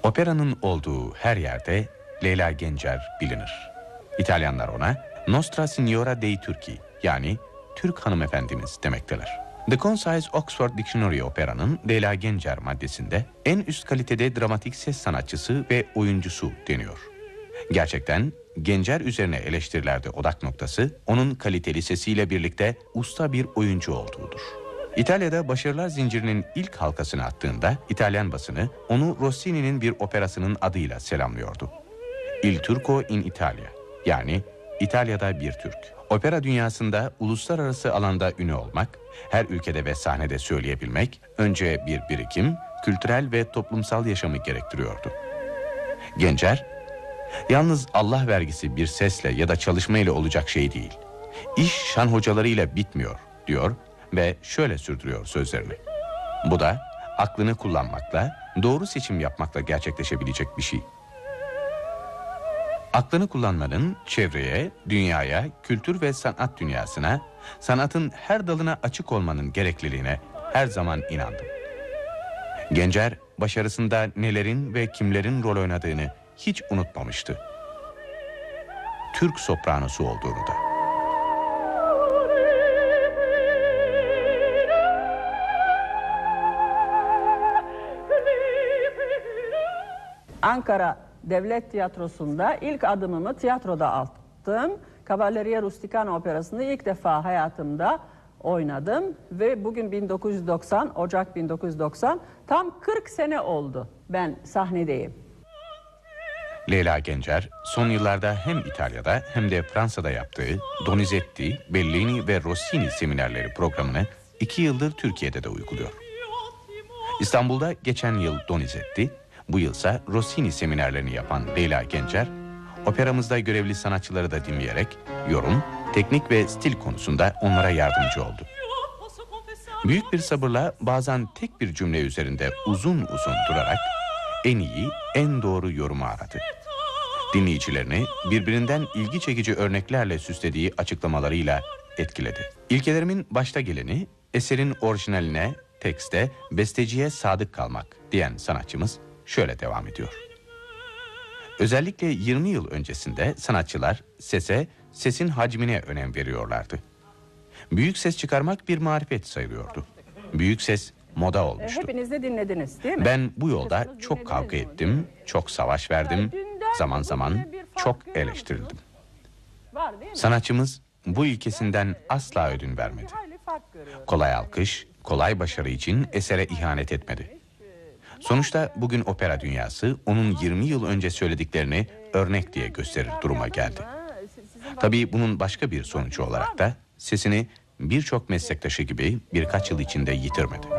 Operanın olduğu her yerde Leyla Gencer bilinir. İtalyanlar ona Nostra Signora dei Turchi, yani Türk hanımefendimiz demekteler. The Concise Oxford Dictionary Opera'nın Leyla Gencer maddesinde en üst kalitede dramatik ses sanatçısı ve oyuncusu deniyor. Gerçekten Gencer üzerine eleştirilerde odak noktası onun kaliteli sesiyle birlikte usta bir oyuncu olduğudur. İtalya'da başarılar zincirinin ilk halkasını attığında İtalyan basını onu Rossini'nin bir operasının adıyla selamlıyordu. Il Turco in Italia, yani İtalya'da bir Türk. Opera dünyasında uluslararası alanda ünlü olmak, her ülkede ve sahnede söyleyebilmek önce bir birikim, kültürel ve toplumsal yaşamı gerektiriyordu. Gencer, yalnız Allah vergisi bir sesle ya da çalışmayla olacak şey değil. İş şan hocalarıyla bitmiyor diyor ve şöyle sürdürüyor sözlerini. Bu da aklını kullanmakla, doğru seçim yapmakla gerçekleşebilecek bir şey. Aklını kullanmanın çevreye, dünyaya, kültür ve sanat dünyasına, sanatın her dalına açık olmanın gerekliliğine her zaman inandım. Gencer, başarısında nelerin ve kimlerin rol oynadığını hiç unutmamıştı. Türk sopranosu olduğunu da. Ankara Devlet Tiyatrosu'nda ilk adımımı tiyatroda attım. Cavalleria Rusticana Operası'nda ilk defa hayatımda oynadım ve bugün 1990, Ocak 1990, tam 40 sene oldu ben sahnedeyim. Leyla Gencer, son yıllarda hem İtalya'da hem de Fransa'da yaptığı Donizetti, Bellini ve Rossini seminerleri programını 2 yıldır Türkiye'de de uyguluyor. İstanbul'da geçen yıl Donizetti, bu yılsa Rossini seminerlerini yapan Leyla Gencer, operamızda görevli sanatçıları da dinleyerek yorum, teknik ve stil konusunda onlara yardımcı oldu. Büyük bir sabırla bazen tek bir cümle üzerinde uzun uzun durarak en iyi, en doğru yorumu aradı. Dinleyicilerini birbirinden ilgi çekici örneklerle süslediği açıklamalarıyla etkiledi. İlkelerimin başta geleni eserin orijinaline, tekste, besteciye sadık kalmak diyen sanatçımız şöyle devam ediyor. Özellikle 20 yıl öncesinde sanatçılar sese, sesin hacmine önem veriyorlardı. Büyük ses çıkarmak bir marifet sayılıyordu. Büyük ses moda olmuştu. Hepiniz de dinlediniz değil mi? Ben bu yolda çok kavga ettim, çok savaş verdim, zaman zaman çok eleştirildim. Sanatçımız bu ilkesinden asla ödün vermedi. Kolay alkış, kolay başarı için esere ihanet etmedi. Sonuçta bugün opera dünyası onun 20 yıl önce söylediklerini örnek diye gösterir duruma geldi. Tabii bunun başka bir sonucu olarak da sesini birçok meslektaşı gibi birkaç yıl içinde yitirmedi.